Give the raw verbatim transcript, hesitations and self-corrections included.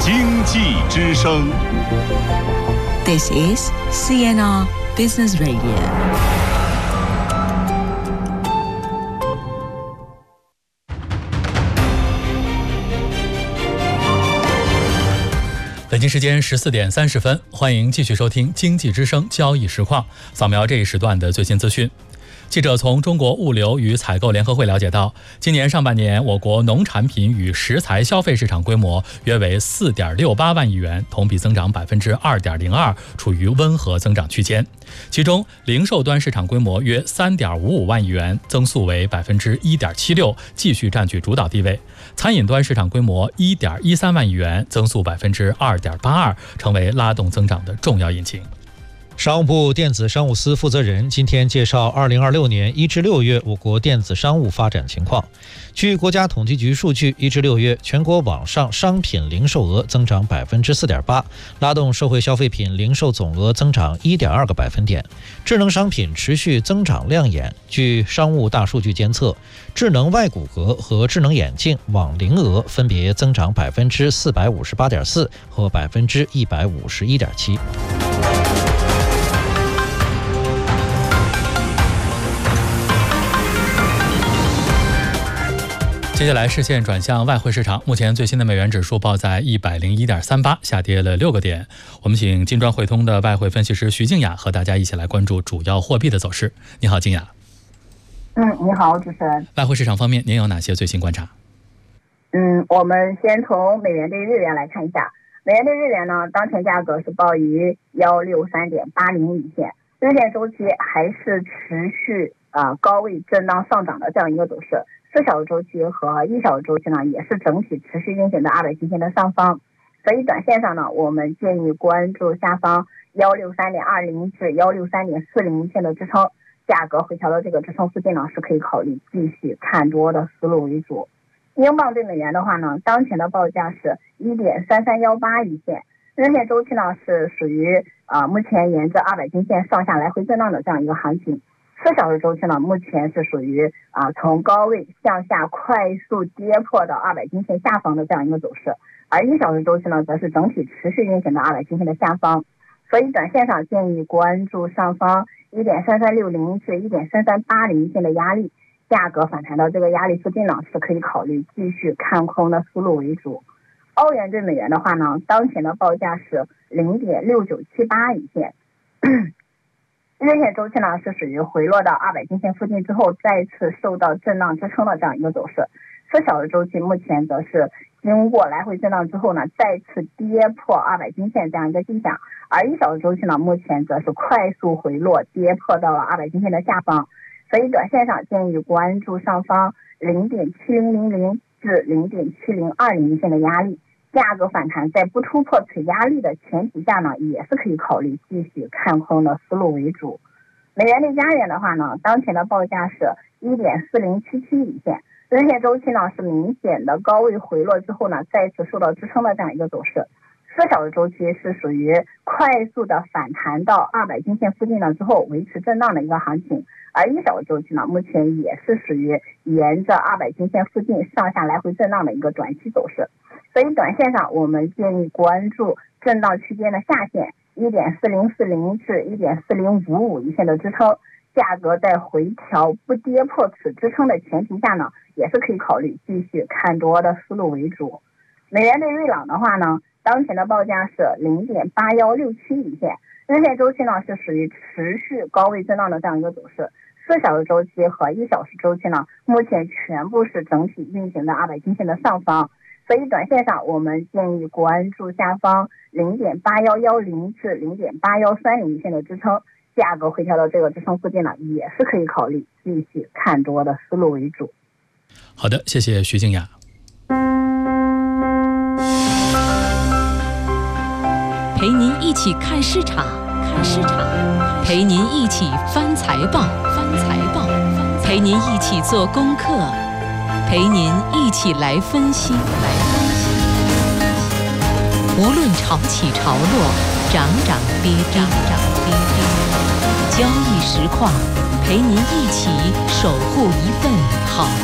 经济之声 This is C N R Business Radio。 北京时间十四点三十分，欢迎继续收听经济之声交易实况，扫描这一时段的最新资讯。记者从中国物流与采购联合会了解到，今年上半年我国农产品与食材消费市场规模约为 四点六八万亿元，同比增长 百分之二点零二， 处于温和增长区间。其中零售端市场规模约 三点五五万亿元，增速为 百分之一点七六， 继续占据主导地位。餐饮端市场规模 一点一三万亿元，增速 百分之二点八二， 成为拉动增长的重要引擎。 商务部电子商务司负责人今天介绍二零二六年一至六月我国电子商务发展情况。据国家统计局数据，一至六月全国网上商品零售额增长 百分之四点八， 拉动社会消费品零售总额增长 一点二个百分点。智能商品持续增长亮眼。据商务大数据监测，智能外骨骼和智能眼镜网零额分别增长 百分之四百五十八点四 和 百分之一百五十一点七。 接下来视线转向外汇市场，目前最新的美元指数报在 一百零一点三八， 下跌了六个点。我们请金砖汇通的外汇分析师徐静雅和大家一起来关注主要货币的走势。你好，静雅。 嗯，你好，主持人。 外汇市场方面，您有哪些最新观察？ 嗯，我们先从美元对日元来看一下。美元对日元呢，当前价格是报于一六三点八零一线，日线周期还是持续啊、呃、高位震荡上涨的这样一个走势。四小时周期和一小时周期呢，也是整体持续运行的二百均线的上方，所以短线上呢，我们建议关注下方一六三点二零至一六三点四零线的支撑，价格回调到这个支撑附近呢，是可以考虑继续看多的思路为主。英镑对美元的话呢，当前的报价是 一点三三一八一线，日线周期呢是属于啊、呃、目前沿着二百均线上下来回震荡的这样一个行情。四小时周期呢，目前是属于啊、呃、从高位向下快速跌破到二百均线下方的这样一个走势，而一小时周期呢，则是整体持续运行的二百均线的下方，所以短线上建议关注上方 一点三三六零至 一点三三八零线的压力，价格反弹到这个压力附近呢，是可以考虑继续看空的思路为主。欧元对美元的话呢，当前的报价是 零点六九七八一线。日线周期呢是属于回落到二百均线附近之后，再次受到震荡支撑的这样一个走势。四小时周期目前则是经过来回震荡之后呢，再次跌破二百均线这样一个迹象，而一小时周期呢，目前则是快速回落，跌破到了二百均线的下方。所以短线上建议关注上方 零点七零零零至 零点七零二零线的压力，价格反弹在不突破此压力的前提下呢，也是可以考虑继续看空的思路为主。美元对加元的话呢，当前的报价是 一点四零七七一线，日线周期呢是明显的高位回落之后呢，再次受到支撑的这样一个走势。四小时周期是属于快速的反弹到二百均线附近了之后维持震荡的一个行情，而一小时周期呢，目前也是属于沿着二百均线附近上下来回震荡的一个短期走势。所以短线上我们建议关注震荡区间的下限 一点四零四零至 一点四零五五一线的支撑，价格在回调不跌破此支撑的前提下呢，也是可以考虑继续看多的思路为主。美元对瑞郎的话呢，当前的报价是 零点八一六七一线，日线周期呢是属于持续高位震荡的这样一个走势。四小时周期和一小时周期呢，目前全部是整体运行的二百均线的上方，所以短线上我们建议关注下方 零点八一一零至 零点八一三零线的支撑，价格回调到这个支撑附近呢，也是可以考虑继续看多的思路为主。 好的，谢谢徐静雅。 陪您一起看市场，看市场，陪您一起翻财报，翻财报，陪您一起做功课，陪您一起来分析，来分析。无论潮起潮落，涨涨跌跌，涨涨跌跌，交易实况，陪您一起守护一份好